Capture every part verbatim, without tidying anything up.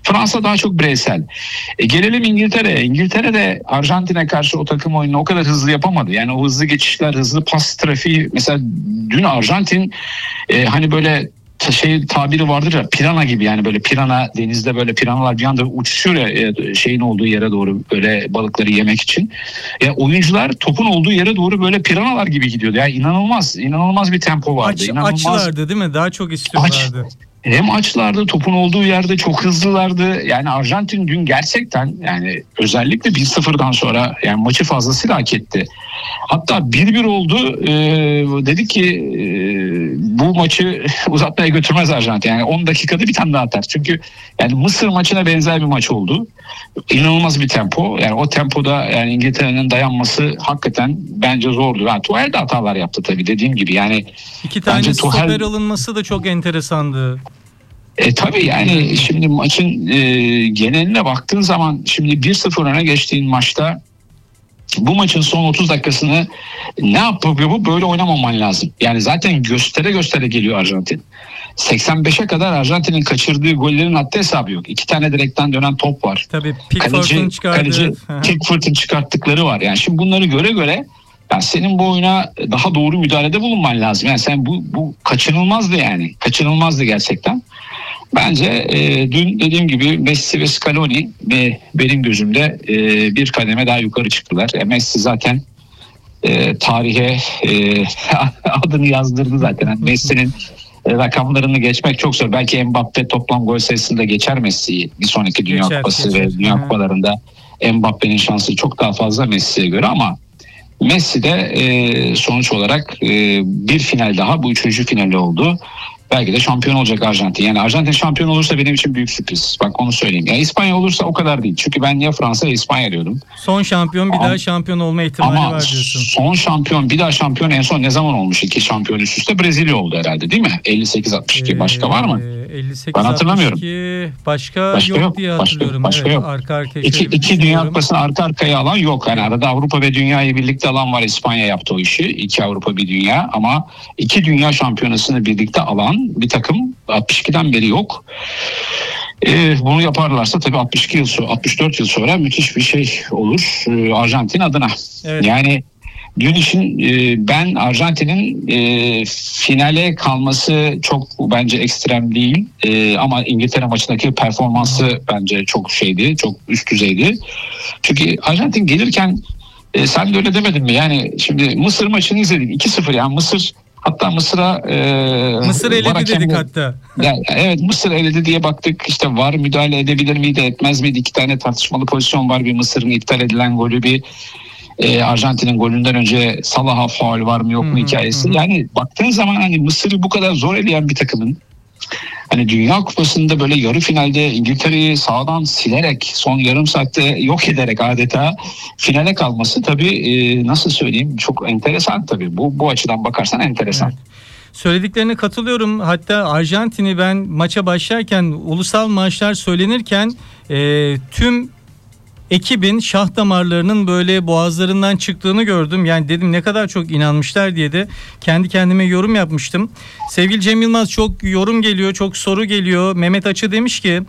Fransa daha çok bireysel. E, gelelim İngiltere'ye. İngiltere'de Arjantin'e karşı o takım oyununu o kadar hızlı yapamadı. Yani o hızlı geçişler, hızlı pas trafiği. Mesela dün Arjantin e, hani böyle şey tabiri vardır ya, pirana gibi, yani böyle pirana, denizde böyle piranalar bir anda uçuşuyor ya şeyin olduğu yere doğru, böyle balıkları yemek için. Ya oyuncular topun olduğu yere doğru böyle piranalar gibi gidiyordu. Yani inanılmaz, inanılmaz bir tempo vardı. Aç, inanılmaz. Açlardı değil mi? Daha çok istiyorlardı. Aç. Hem açlardı, topun olduğu yerde çok hızlılardı. Yani Arjantin dün gerçekten, yani özellikle bir sıfırdan sonra yani maçı fazlasıyla hak etti. Hatta bir bir oldu. Ee, dedi ki e, bu maçı uzatmaya götürmez Arjantin. Yani on dakikada bir tane daha atar. Çünkü yani Mısır maçına benzer bir maç oldu. İnanılmaz bir tempo. Yani o tempoda yani İngiltere'nin dayanması hakikaten bence zordu. Yani Tuchel de hatalar yaptı tabii, dediğim gibi. Yani İki tane bence stoper Tuchel... alınması da çok enteresandı. E tabii yani şimdi maçın e, geneline baktığın zaman, şimdi bir sıfır öne geçtiğin maçta bu maçın son otuz dakikasını ne yapıyor, bu böyle oynamaman lazım. Yani zaten göstere göstere geliyor Arjantin. seksen beşe kadar Arjantin'in kaçırdığı gollerin haddi hesabı yok. İki tane direkten dönen top var. Tabii Pickford'un çıkardığı. Kaleci Pickford'un çıkarttıkları var. Yani şimdi bunları göre göre yani senin bu oyuna daha doğru müdahalede bulunman lazım. Yani sen bu, bu kaçınılmazdı yani. Kaçınılmazdı gerçekten. Bence e, dün dediğim gibi Messi ve Scaloni e, benim gözümde e, bir kademe daha yukarı çıktılar. E, Messi zaten e, tarihe e, adını yazdırdı zaten. Yani Messi'nin e, rakamlarını geçmek çok zor. Belki Mbappe toplam gol sayısında geçer Messi'yi. Bir sonraki Dünya geçer, Kupası geçer. ve Dünya Kupalarında Mbappe'nin şansı çok daha fazla Messi'ye göre, ama Messi de e, sonuç olarak e, bir final daha, bu üçüncü finali oldu. Belki de şampiyon olacak Arjantin. Yani Arjantin şampiyon olursa benim için büyük sürpriz. Bak onu söyleyeyim. Ya İspanya olursa o kadar değil. Çünkü ben ya Fransa ya İspanya diyordum. Son şampiyon bir ama, daha şampiyon olma ihtimali ama var diyorsun. Son şampiyon bir daha şampiyon en son ne zaman olmuş? İki şampiyon üst üste Brezilya oldu herhalde, değil mi? elli sekiz altmış iki. Ee, başka var mı? elli sekiz ben hatırlamıyorum. Başka, başka yok, yok diye hatırlıyorum. Başka, başka evet, yok. Arka arkaya iki, iki Dünya Kupası'nı arka arkaya alan yok. Yani arada Avrupa ve Dünya'yı birlikte alan var. İspanya yaptı o işi. İki Avrupa bir Dünya, ama iki Dünya Şampiyonası'nı birlikte alan bir takım altmış ikiden beri yok. Ee, bunu yaparlarsa tabii altmış iki yıl sonra, altmış dört yıl sonra müthiş bir şey olur ee, Arjantin adına. Evet. Yani dün için e, ben Arjantin'in e, finale kalması çok bence ekstrem değil, e, ama İngiltere maçındaki performansı bence çok şeydi, çok üst düzeydi. Çünkü Arjantin gelirken e, sen de öyle demedin mi? Yani şimdi Mısır maçını izledik, iki sıfır, yani Mısır, hatta Mısır'a e, Mısır eledi hakemle, dedik hatta. Yani, evet, Mısır eledi diye baktık. İşte var müdahale edebilir miydi, etmez miydi? İki tane tartışmalı pozisyon var. Bir Mısır'ın iptal edilen golü, bir e, Arjantin'in golünden önce Salah'a faul var mı yok mu hikayesi. Hı hı. Yani baktığın zaman hani Mısır'ı bu kadar zor eleyen bir takımın hani Dünya Kupası'nda böyle yarı finalde İngiltere'yi sağdan silerek, son yarım saatte yok ederek adeta finale kalması tabii e, nasıl söyleyeyim, çok enteresan tabii. Bu bu açıdan bakarsan enteresan. Evet. Söylediklerine katılıyorum. Hatta Arjantin'i ben maça başlarken, ulusal maçlar söylenirken e, tüm ekibin şah damarlarının böyle boğazlarından çıktığını gördüm. Yani dedim ne kadar çok inanmışlar diye de kendi kendime yorum yapmıştım. Sevgili Cem Yılmaz, çok yorum geliyor, çok soru geliyor. Mehmet Açı demiş ki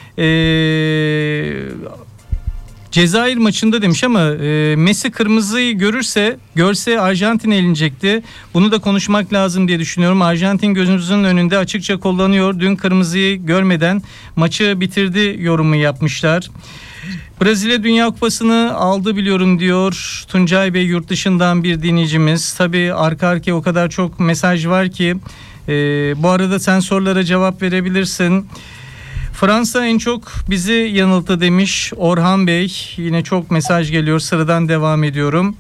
eee Cezayir maçında demiş ama e, Messi kırmızıyı görürse görse Arjantin elenecekti. Bunu da konuşmak lazım diye düşünüyorum. Arjantin gözümüzün önünde açıkça kullanıyor. Dün kırmızıyı görmeden maçı bitirdi yorumu yapmışlar. Brezilya Dünya Kupası'nı aldı biliyorum diyor Tuncay Bey, yurt dışından bir dinleyicimiz. Tabii arka arkaya o kadar çok mesaj var ki e, bu arada sen sorulara cevap verebilirsin. Fransa en çok bizi yanılttı demiş Orhan Bey. Yine çok mesaj geliyor. Sıradan devam ediyorum.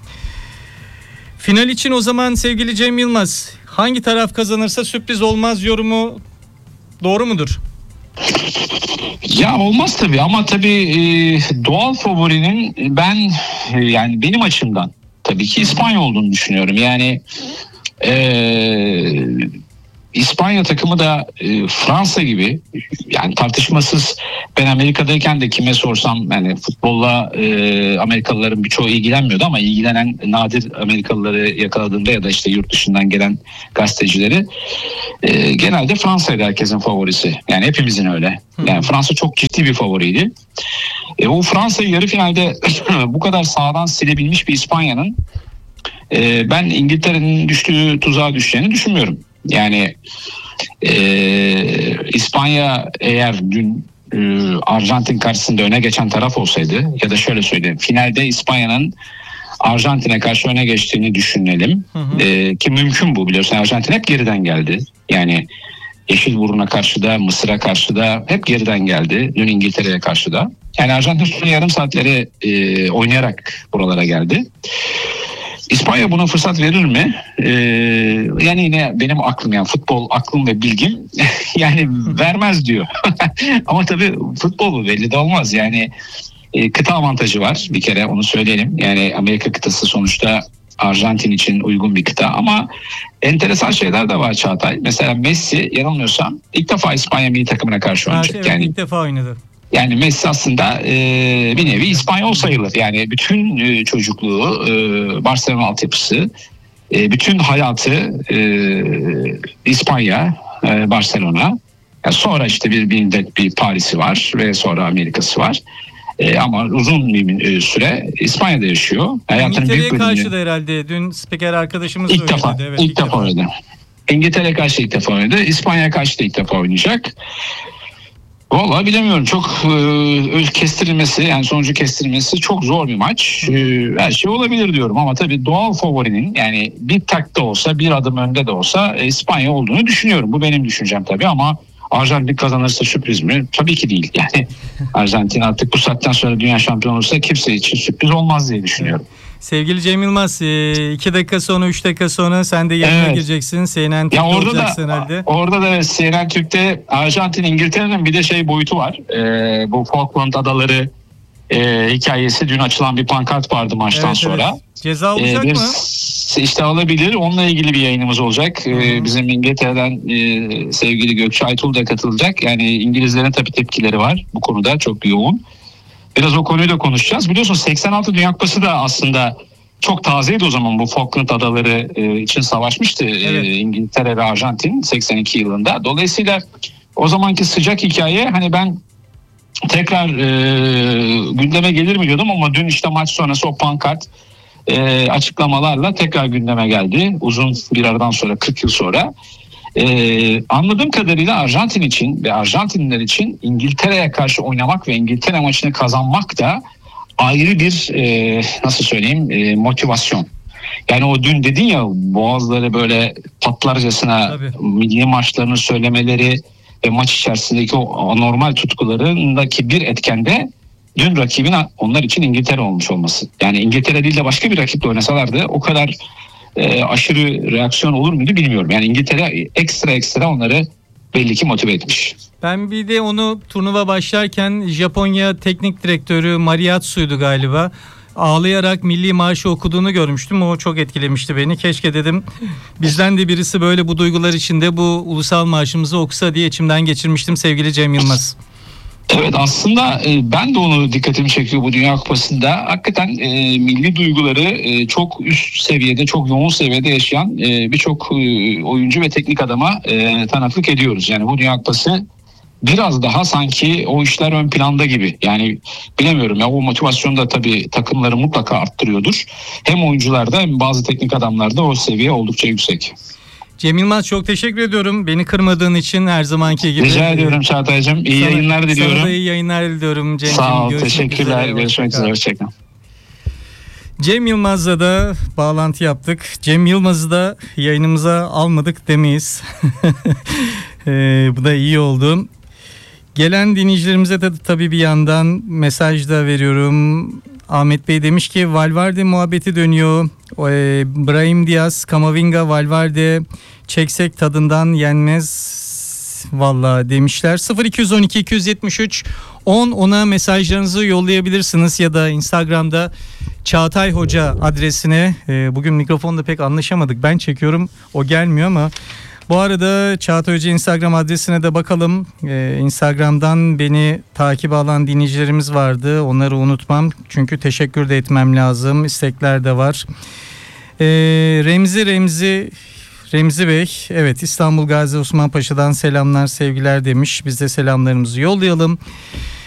Final için o zaman sevgili Cem Yılmaz, hangi taraf kazanırsa sürpriz olmaz yorumu doğru mudur? Ya olmaz tabii, ama tabii e, doğal favorinin ben e, yani benim açımdan tabii ki İspanya olduğunu düşünüyorum. Yani e, İspanya takımı da e, Fransa gibi, yani tartışmasız, ben Amerika'dayken de kime sorsam, yani futbolla e, Amerikalıların birçoğu ilgilenmiyordu ama ilgilenen nadir Amerikalıları yakaladığımda ya da işte yurt dışından gelen gazetecileri, e, genelde Fransa'ydı herkesin favorisi. Yani hepimizin öyle. Yani Fransa çok ciddi bir favoriydi. E, o Fransa'yı yarı finalde bu kadar sağdan silebilmiş bir İspanya'nın e, ben İngiltere'nin düştüğü tuzağa düşeceğini düşünmüyorum. Yani e, İspanya eğer dün e, Arjantin karşısında öne geçen taraf olsaydı, ya da şöyle söyleyeyim, finalde İspanya'nın Arjantin'e karşı öne geçtiğini düşünelim. Hı hı. E, ki mümkün bu, biliyorsun Arjantin hep geriden geldi. Yani Yeşilburun'a karşı da, Mısır'a karşı da hep geriden geldi. Dün İngiltere'ye karşı da. Yani Arjantin son yarım saatleri e, oynayarak buralara geldi. İspanya buna fırsat verir mi? Ee, yani yine benim aklım, yani futbol aklım ve bilgim yani vermez diyor. Ama tabii futbol bu, belli de olmaz. Yani e, kıta avantajı var bir kere, onu söyleyelim. Yani Amerika kıtası sonuçta Arjantin için uygun bir kıta, ama enteresan şeyler de var Çağatay. Mesela Messi, yanılmıyorsam ilk defa İspanya milli takımına karşı oynayacak. Evet, yani ilk defa oynadı. Yani Messi aslında e, bir nevi İspanyol sayılır. Yani bütün e, çocukluğu, e, Barcelona altyapısı, e, bütün hayatı e, İspanya, e, Barcelona. Yani sonra işte bir, bir, bir Paris'i var ve sonra Amerika'sı var. E, ama uzun bir süre İspanya'da yaşıyor. İngiltere'ye karşı da herhalde dün spiker arkadaşımız ilk söyledi. Defa, evet, ilk, ilk defa, defa oynadı. İngiltere'ye karşı ilk defa oynadı. İspanya'ya karşı da ilk defa oynayacak. Vallahi bilemiyorum. Çok e, kestirilmesi, yani sonucu kestirilmesi çok zor bir maç. E, her şey olabilir diyorum, ama tabii doğal favorinin, yani bir takta olsa, bir adım önde de olsa e, İspanya olduğunu düşünüyorum. Bu benim düşüncem tabii, ama Arjantin kazanırsa sürpriz mi? Tabii ki değil. Yani Arjantin artık bu saatten sonra dünya şampiyonu olursa kimse için sürpriz olmaz diye düşünüyorum. Evet. Sevgili Cem Yılmaz, iki dakika sonra, üç dakika sonra sen de yayına evet. gireceksin. C N N Türk'te olacaksın herhalde. Orada da C N N Türk'te Arjantin, İngiltere'nin bir de şey boyutu var. Ee, bu Falkland Adaları e, hikayesi, dün açılan bir pankart vardı maçtan evet, sonra. Evet. Ceza olacak ee, mı? İşte alabilir. Onunla ilgili bir yayınımız olacak. Ee, bizim İngiltere'den e, sevgili Gökçe Aytul da katılacak. Yani İngilizlerin tabii tepkileri var bu konuda, çok yoğun. Biraz o konuyu da konuşacağız. Biliyorsun seksen altı Dünya Kupası da aslında çok tazeydi o zaman, bu Falkland Adaları e, için savaşmıştı evet. e, İngiltere ve Arjantin seksen iki yılında. Dolayısıyla o zamanki sıcak hikaye, hani ben tekrar e, gündeme gelir mi diyordum, ama dün işte maç sonrası o pankart e, açıklamalarla tekrar gündeme geldi. Uzun bir aradan sonra, kırk yıl sonra. Ee, anladığım kadarıyla Arjantin için ve Arjantinliler için İngiltere'ye karşı oynamak ve İngiltere maçını kazanmak da ayrı bir e, nasıl söyleyeyim e, motivasyon. Yani o dün dedin ya, boğazları böyle patlarcasına Tabii. milli maçlarını söylemeleri ve maç içerisindeki o anormal tutkularındaki bir etkende dün rakibin onlar için İngiltere olmuş olması. Yani İngiltere değil de başka bir rakiple oynasalardı o kadar E, aşırı reaksiyon olur muydu bilmiyorum. Yani İngiltere ekstra ekstra onları belli ki motive etmiş. Ben bir de onu turnuva başlarken Japonya teknik direktörü Mariatsu'ydu galiba, ağlayarak milli marşı okuduğunu görmüştüm. O çok etkilemişti beni. Keşke dedim bizden de birisi böyle bu duygular içinde bu ulusal marşımızı okusa diye içimden geçirmiştim sevgili Cem Yılmaz. Evet, aslında e, ben de onu dikkatimi çekiyor bu Dünya Kupası'nda. Hakikaten e, milli duyguları e, çok üst seviyede, çok yoğun seviyede yaşayan e, birçok e, oyuncu ve teknik adama e, tanıklık ediyoruz. Yani bu Dünya Kupası biraz daha sanki o işler ön planda gibi. Yani bilemiyorum ya, o motivasyonu da tabii takımları mutlaka arttırıyordur. Hem oyuncularda hem bazı teknik adamlarda o seviye oldukça yüksek. Cem Yılmaz, çok teşekkür ediyorum. Beni kırmadığın için her zamanki gibi. Rica ediyorum Çağatay'cığım. İyi sana, yayınlar diliyorum. Sana da iyi yayınlar diliyorum Cem'ciğim. Sağ ol. Görüşmek teşekkürler. Üzere. Görüşmek üzere. Hoşçakalın. Cem Yılmaz'la da bağlantı yaptık. Cem Yılmaz'ı da yayınımıza almadık demeyiz. e, bu da iyi oldu. Gelen dinleyicilerimize de tabii bir yandan mesaj da veriyorum. Ahmet Bey demiş ki Valverde muhabbeti dönüyor. E, Brahim Diaz, Camavinga, Valverde çeksek tadından yenmez valla demişler. sıfır iki on iki iki yetmiş üç on ona mesajlarınızı yollayabilirsiniz ya da Instagram'da Çağatay Hoca adresine. E, bugün mikrofonda pek anlaşamadık. Ben çekiyorum, o gelmiyor ama Bu arada Çağatay Hoca Instagram adresine de bakalım. Ee, Instagram'dan beni takip alan dinleyicilerimiz vardı. Onları unutmam. Çünkü teşekkür de etmem lazım. İstekler de var. Ee, Remzi Remzi Remzi Bey, evet, İstanbul Gazi Osman Paşa'dan selamlar sevgiler demiş. Biz de selamlarımızı yollayalım.